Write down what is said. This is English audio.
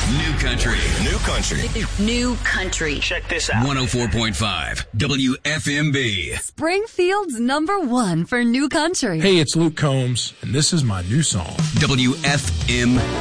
New country. New country. New country. Check this out. 104.5 WFMB. Springfield's #1 for new country. Hey, it's Luke Combs, and this is my new song. WFMB.